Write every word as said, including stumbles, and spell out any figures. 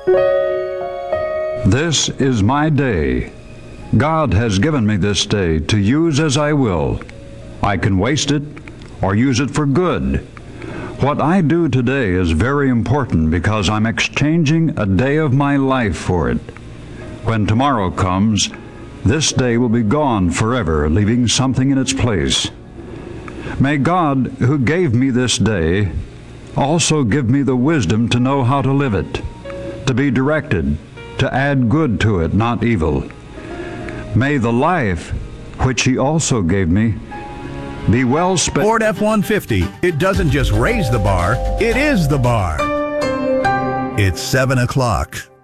This is my day. God has given me this day to use as I will. I can waste it or use it for good. What I do today is very important because I'm exchanging a day of my life for it. When tomorrow comes, this day will be gone forever, leaving something in its place. May God, who gave me this day, also give me the wisdom to know how to live it, to be directed, to add good to it, not evil. May the life which He also gave me be well spent. Ford F one fifty, it doesn't just raise the bar, it is the bar. It's seven o'clock.